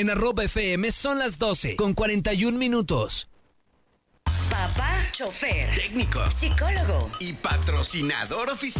En @FM son las 12:41. Papá, chofer, técnico, psicólogo y patrocinador oficial